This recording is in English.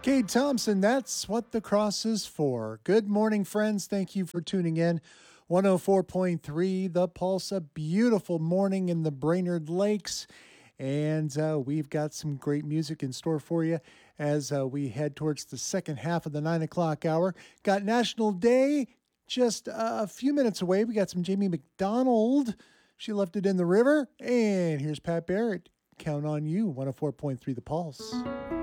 Kate Thompson, that's what the cross is for. Good morning, friends. Thank you for tuning in. 104.3 The Pulse, a beautiful morning in the Brainerd Lakes. And we've got some great music in store for you as we head towards the second half of the 9 o'clock hour. Got National Day just a few minutes away. We got some Jamie McDonald. She left it in the river. And here's Pat Barrett. Count on you, 104.3 The Pulse.